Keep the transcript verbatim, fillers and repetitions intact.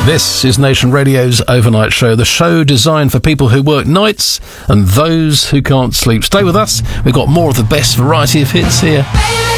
This is Nation Radio's Overnight Show, the show designed for people who work nights and those who can't sleep. Stay with us, we've got more of the best variety of hits here.